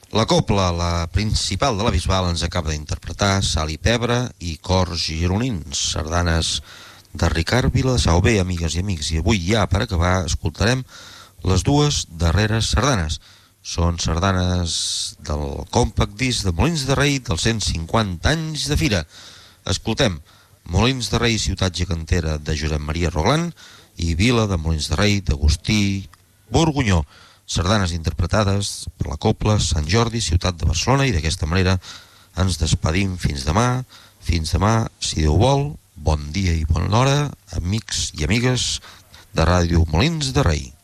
La copla, la principal de la Bisbal, ens acaba d'interpretar Sal i Pebre i Cors Gironins, sardanes de Ricard Viladasau. Bé, amigues i amics, i avui ja per acabar escoltarem les dues darreres sardanes. Són sardanes del compact disc de Molins de Rei dels 150 anys de fira. Escoltem Molins de Rei, ciutat gegantera, de Josep Maria Roglan, i Vila de Molins de Rei, d'Agustí Borgunyó. Sardanes interpretades per la copla Sant Jordi, ciutat de Barcelona, i d'aquesta manera ens despedim fins demà. Fins demà, si Déu vol. Bon dia i bona hora, amics i amigues de Ràdio Molins de Rei.